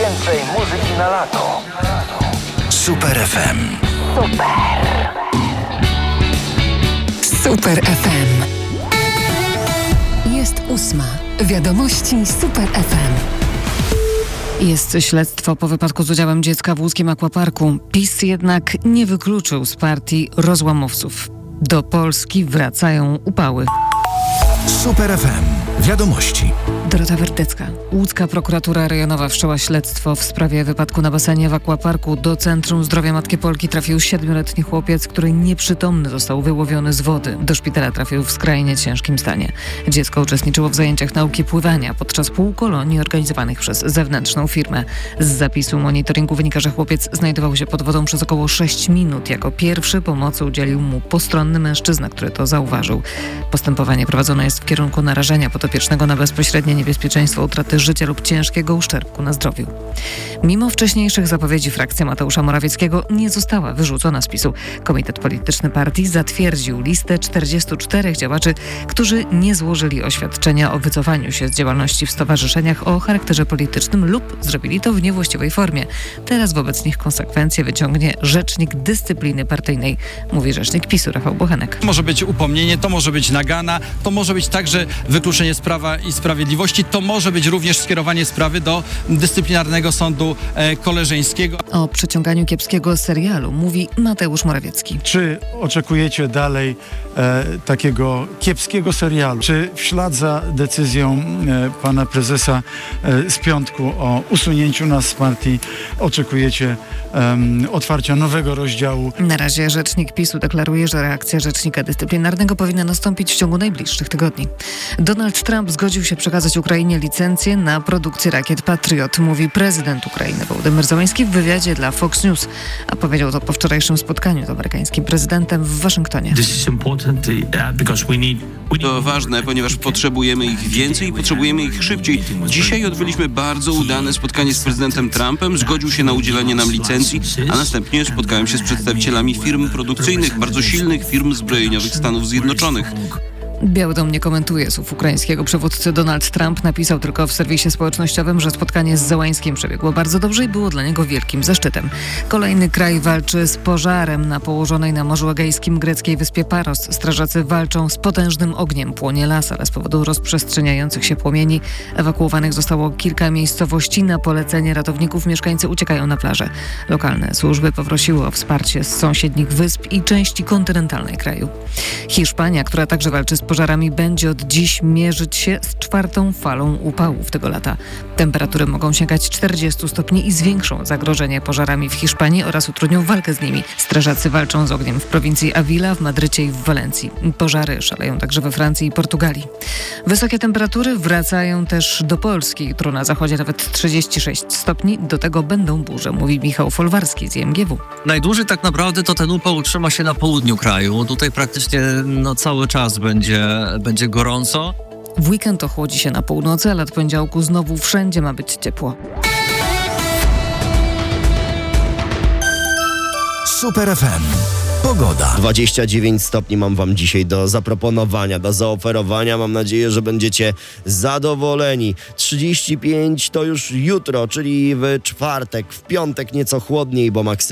Więcej muzyki na lato. Super FM. Super FM. Jest 8. Wiadomości Super FM. Jest śledztwo po wypadku z udziałem dziecka w łódzkim akwaparku. PiS jednak nie wykluczył z partii rozłamowców. Do Polski wracają upały. Super FM. Wiadomości. Dorota Werdecka. Łódzka prokuratura rejonowa wszczęła śledztwo w sprawie wypadku na basenie w akwaparku. Do Centrum Zdrowia Matki Polki trafił 7-letni chłopiec, który nieprzytomny został wyłowiony z wody. Do szpitala trafił w skrajnie ciężkim stanie. Dziecko uczestniczyło w zajęciach nauki pływania podczas półkolonii organizowanych przez zewnętrzną firmę. Z zapisu monitoringu wynika, że chłopiec znajdował się pod wodą przez około 6 minut. Jako pierwszy pomocy udzielił mu postronny mężczyzna, który to zauważył. Postępowanie prowadzone jest w kierunku narażenia podopiecznego na bezpośrednie niebezpieczeństwo utraty życia lub ciężkiego uszczerbku na zdrowiu. Mimo wcześniejszych zapowiedzi frakcja Mateusza Morawieckiego nie została wyrzucona z PiS-u. Komitet Polityczny Partii zatwierdził listę 44 działaczy, którzy nie złożyli oświadczenia o wycofaniu się z działalności w stowarzyszeniach o charakterze politycznym lub zrobili to w niewłaściwej formie. Teraz wobec nich konsekwencje wyciągnie rzecznik dyscypliny partyjnej, mówi rzecznik PiS-u Rafał Bochenek. Może być upomnienie, to może być nagana, to może być także wykluczenie z Prawa i Sprawiedliwości, to może być również skierowanie sprawy do dyscyplinarnego sądu koleżeńskiego. O przeciąganiu kiepskiego serialu mówi Mateusz Morawiecki. Czy oczekujecie dalej takiego kiepskiego serialu? Czy w ślad za decyzją pana prezesa z piątku o usunięciu nas z partii oczekujecie otwarcia nowego rozdziału? Na razie rzecznik PiS-u deklaruje, że reakcja rzecznika dyscyplinarnego powinna nastąpić w ciągu najbliższych tygodni. Donald Trump zgodził się przekazać Ukrainie licencję na produkcję rakiet Patriot, mówi prezydent Ukrainy Wołodymyr Zełenski w wywiadzie dla Fox News, a powiedział to po wczorajszym spotkaniu z amerykańskim prezydentem w Waszyngtonie. To ważne, ponieważ potrzebujemy ich więcej i potrzebujemy ich szybciej. Dzisiaj odbyliśmy bardzo udane spotkanie z prezydentem Trumpem, zgodził się na udzielenie nam licencji, a następnie spotkałem się z przedstawicielami firm produkcyjnych, bardzo silnych firm zbrojeniowych Stanów Zjednoczonych. Biały Dom nie komentuje słów ukraińskiego przywódcy. Donald Trump napisał tylko w serwisie społecznościowym, że spotkanie z Zełenskim przebiegło bardzo dobrze i było dla niego wielkim zaszczytem. Kolejny kraj walczy z pożarem na położonej na Morzu Egejskim greckiej wyspie Paros. Strażacy walczą z potężnym ogniem. Płonie las, ale z powodu rozprzestrzeniających się płomieni ewakuowanych zostało kilka miejscowości. Na polecenie ratowników mieszkańcy uciekają na plażę. Lokalne służby poprosiły o wsparcie z sąsiednich wysp i części kontynentalnej kraju. Hiszpania, która także walczy z pożarami, będzie od dziś mierzyć się z 4. falą upałów tego lata. Temperatury mogą sięgać 40 stopni i zwiększą zagrożenie pożarami w Hiszpanii oraz utrudnią walkę z nimi. Strażacy walczą z ogniem w prowincji Avila, w Madrycie i w Walencji. Pożary szaleją także we Francji i Portugalii. Wysokie temperatury wracają też do Polski. Jutro na zachodzie nawet 36 stopni. Do tego będą burze, mówi Michał Folwarski z IMGW. Najdłużej tak naprawdę to ten upał utrzyma się na południu kraju. Tutaj praktycznie cały czas będzie gorąco. W weekend ochłodzi się na północy, ale od poniedziałku znowu wszędzie ma być ciepło. Super FM. Pogoda. 29 stopni mam wam dzisiaj do zaproponowania, do zaoferowania. Mam nadzieję, że będziecie zadowoleni. 35 to już jutro, czyli w czwartek, w piątek nieco chłodniej, bo